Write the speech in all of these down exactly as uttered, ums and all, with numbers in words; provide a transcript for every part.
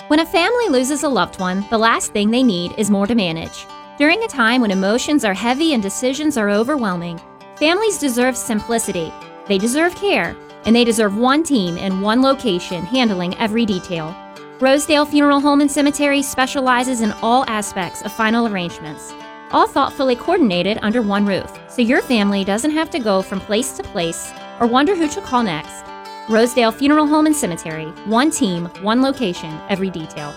When a family loses a loved one, the last thing they need is more to manage. During a time when emotions are heavy and decisions are overwhelming, families deserve simplicity, they deserve care, and they deserve one team in one location handling every detail. Rosedale Funeral Home and Cemetery specializes in all aspects of final arrangements, all thoughtfully coordinated under one roof, so your family doesn't have to go from place to place or wonder who to call next. Rosedale Funeral Home and Cemetery, one team, one location, every detail.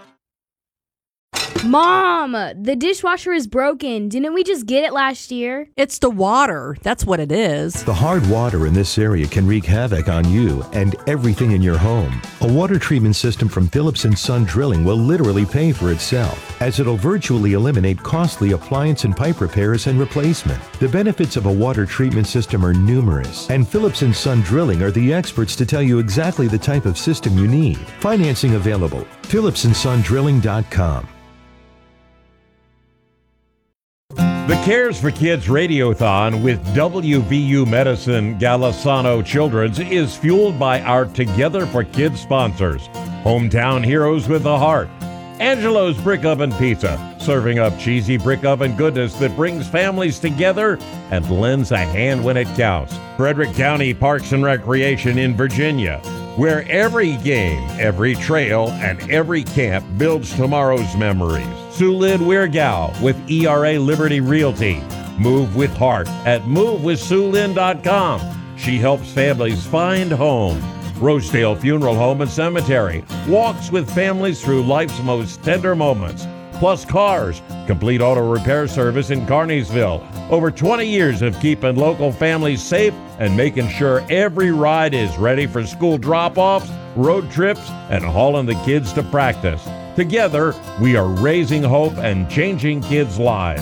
Mom, the dishwasher is broken. Didn't we just get it last year? It's the water. That's what it is. The hard water in this area can wreak havoc on you and everything in your home. A water treatment system from Phillips and Son Drilling will literally pay for itself, as it'll virtually eliminate costly appliance and pipe repairs and replacement. The benefits of a water treatment system are numerous, and Phillips and Son Drilling are the experts to tell you exactly the type of system you need. Financing available. Phillips and Son Drilling dot com. The Cares for Kids Radiothon with W V U Medicine Golisano Children's is fueled by our Together for Kids sponsors. Hometown Heroes with a Heart. Angelo's Brick Oven Pizza, serving up cheesy brick oven goodness that brings families together and lends a hand when it counts. Frederick County Parks and Recreation in Virginia, where every game, every trail, and every camp builds tomorrow's memories. Sulid Weirgao with E R A Liberty Realty. Move with Heart at move with sulin dot com. She helps families find home. Rosedale Funeral Home and Cemetery walks with families through life's most tender moments. Plus Cars, complete auto repair service in Carneysville. Over twenty years of keeping local families safe and making sure every ride is ready for school drop-offs, road trips, and hauling the kids to practice. Together, we are raising hope and changing kids' lives.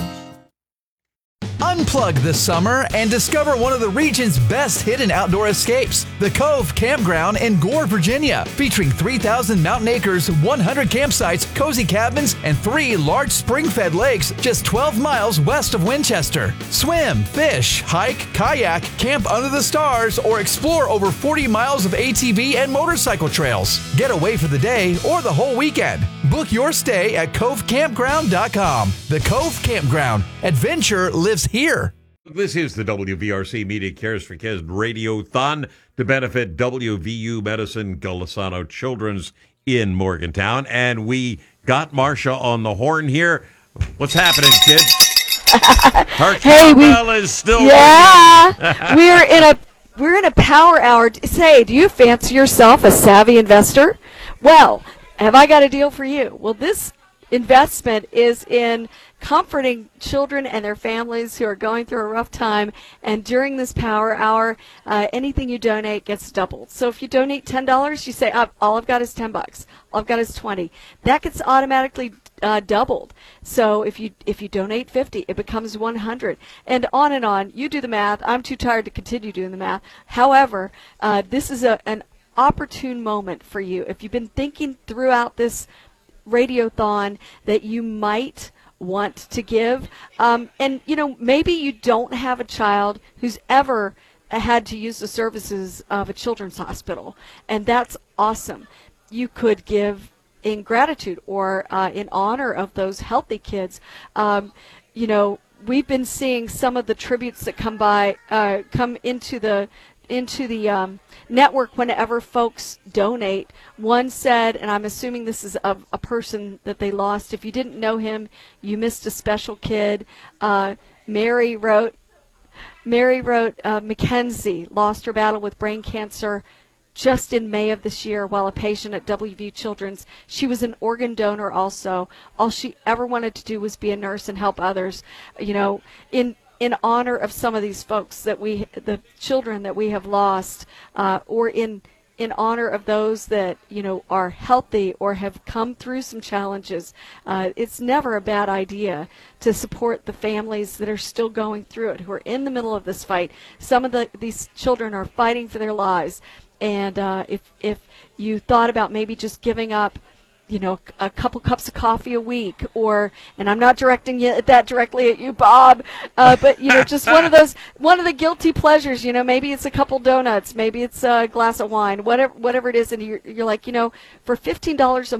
Unplug this summer and discover one of the region's best hidden outdoor escapes, the Cove Campground in Gore, Virginia, featuring three thousand mountain acres, one hundred campsites, cozy cabins, and three large spring-fed lakes just twelve miles west of Winchester. Swim, fish, hike, kayak, camp under the stars, or explore over forty miles of A T V and motorcycle trails. Get away for the day or the whole weekend. Book your stay at cove campground dot com. The Cove Campground. Adventure lives here. This is the W V R C Media Cares for Kids Radiothon to benefit W V U Medicine Golisano Children's in Morgantown. And we got Marcia on the horn here. What's happening, kids? Her hey, we, is still yeah, we're in a we're in a power hour. Say, do you fancy yourself a savvy investor? Well, have I got a deal for you? Well, this investment is in comforting children and their families who are going through a rough time, and during this power hour, uh, anything you donate gets doubled. So if you donate ten dollars, you say, oh, all I've got is ten bucks. All I've got is twenty. That gets automatically uh, doubled. So if you if you donate fifty, it becomes one hundred, and on and on. You do the math. I'm too tired to continue doing the math. However, uh, this is a, an opportune moment for you. If you've been thinking throughout this radiothon that you might want to give, um, and you know, maybe you don't have a child who's ever had to use the services of a children's hospital, and that's awesome. You could give in gratitude or uh, in honor of those healthy kids. Um, you know, we've been seeing some of the tributes that come by uh, come into the into the um, network whenever folks donate. One said, and I'm assuming this is a, a person that they lost, if you didn't know him, you missed a special kid. Uh, Mary wrote, Mary wrote, uh, Mackenzie lost her battle with brain cancer just in May of this year while a patient at W V U Children's. She was an organ donor also. All she ever wanted to do was be a nurse and help others. You know, in in honor of some of these folks that we, the children that we have lost, uh, or in in honor of those that, you know, are healthy or have come through some challenges. Uh, it's never a bad idea to support the families that are still going through it, who are in the middle of this fight. Some of the these children are fighting for their lives, and uh, if if you thought about maybe just giving up, you know, a couple cups of coffee a week, or, and I'm not directing you, that directly at you, Bob, uh, but, you know, just one of those, one of the guilty pleasures, you know, maybe it's a couple donuts, maybe it's a glass of wine, whatever, whatever it is, and you're, you're like, you know, for fifteen dollars a